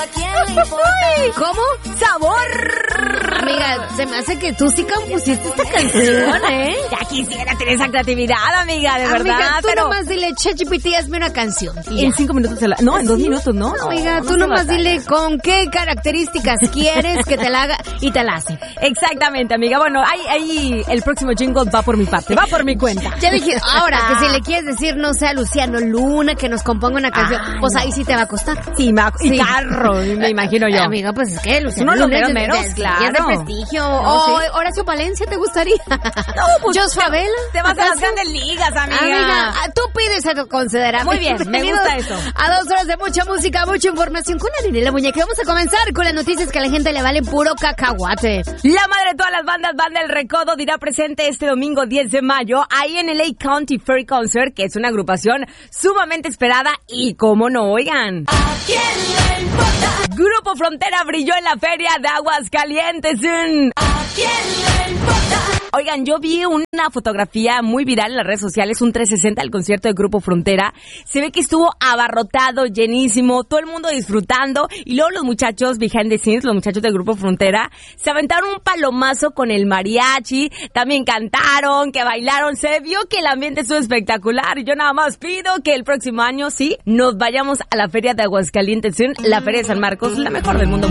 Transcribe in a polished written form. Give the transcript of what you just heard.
¿a quién le importa? ¿Cómo? ¡Sabor! Amiga, se me hace que tú sí compusiste esta canción, ¿eh? Ya quisiera tener esa creatividad, amiga, de verdad. Amiga, tú pero nomás dile, ChatGPT, hazme una canción. Y en ya. 5 minutos no, en 2 minutos, ¿no? Amiga, no tú se nomás batalla. dile con qué características quieres que te la haga y te la hace. Exactamente, amiga. Bueno, ahí el próximo jingle va por mi parte, va por mi cuenta. Ya dije, ahora que si le quieres decir, no sé, a Luciano Luna, que nos componga una canción, pues ahí sí te va a costar. Sí, y Sí. carro, me imagino yo. Amiga, pues es que Luciano Uno de Luna los meros, es claro. de prestigio. No, O sí. Horacio Palencia, ¿te gustaría? No, pues Jos Favela. te vas a las ¿acaso? grandes ligas, amiga. Amiga, tú pides a considerar. Muy bien, me gusta eso. A 2 horas de mucha música, mucha información con la Nini la Muñeca. Vamos a comenzar con las noticias que a la gente le vale puro cacahuate. La madre de todas las bandas, Banda El Recodo, dirá presente este domingo 10 de mayo ahí en el LA County Fair Concert, que es una agrupación sumamente esperada y cómo no, oigan. ¿A quién le importa? Grupo Frontera brilló en la feria de Aguascalientes. ¿A quién le importa? Oigan, yo vi una fotografía muy viral en las redes sociales, un 360 del concierto de Grupo Frontera. Se ve que estuvo abarrotado, llenísimo, todo el mundo disfrutando. Y luego los muchachos behind the scenes, los muchachos del Grupo Frontera, se aventaron un palomazo con el mariachi. También cantaron, que bailaron. Se vio que el ambiente estuvo espectacular. Y yo nada más pido que el próximo año, sí, nos vayamos a la feria de Aguascalientes, la feria de San Marcos, la mejor del mundo.